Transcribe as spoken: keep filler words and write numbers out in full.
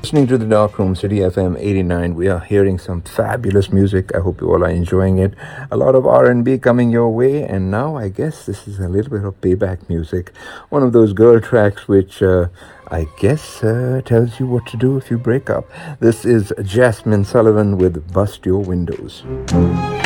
Listening to the Dark Room, City F M eighty-nine. We are hearing some fabulous music. I hope you all are enjoying it. A lot of R and B coming your way, and now I guess this is a little bit of payback music. One of those girl tracks which uh, I guess uh, tells you what to do if you break up. This is Jasmine Sullivan with Bust Your Windows.